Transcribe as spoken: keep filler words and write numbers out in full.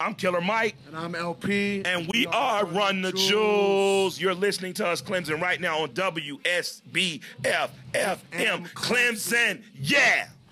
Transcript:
I'm Killer Mike. And I'm L P. And we, we are Run the Jewels. Jewels. You're listening to us, Clemson, right now on W S B F F M Clemson. Yeah.